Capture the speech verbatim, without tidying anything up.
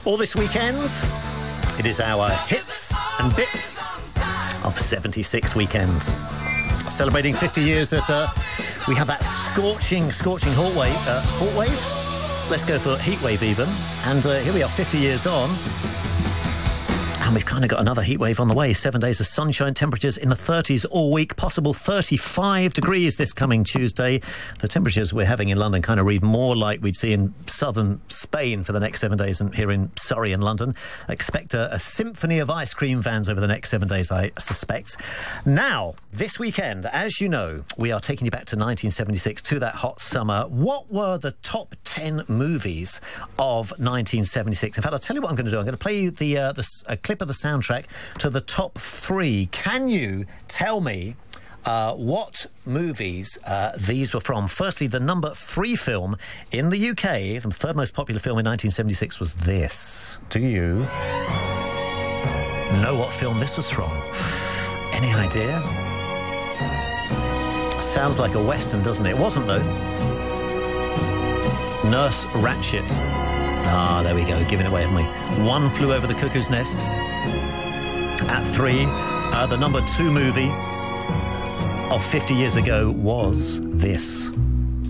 All this weekend, it is our hits and bits of seventy-six weekends. Celebrating fifty years that uh, we had that scorching, scorching hot wave. Uh, hot wave? Let's go for heat wave even. And uh, here we are fifty years on. And we've kind of got another heat wave on the way. Seven days of sunshine, temperatures in the thirties all week, possible thirty-five degrees this coming Tuesday. The temperatures we're having in London kind of read more like we'd see in southern Spain for the next seven days and here in Surrey and London. Expect a, a symphony of ice cream vans over the next seven days, I suspect. Now, this weekend, as you know, we are taking you back to nineteen seventy-six, to that hot summer. What were the top ten movies of nineteen seventy-six? In fact, I'll tell you what I'm going to do. I'm going to play you the, uh, the a clip of the soundtrack to the top three. Can you tell me uh, what movies uh, these were from? Firstly, the number three film in the U K, the third most popular film in nineteen seventy-six, was this. Do you know what film this was from? Any idea? Sounds like a Western, doesn't it? It wasn't, though. Nurse Ratched. Ah, there we go, giving it away, haven't we? One Flew Over the Cuckoo's Nest. At three, uh, the number two movie of fifty years ago was this.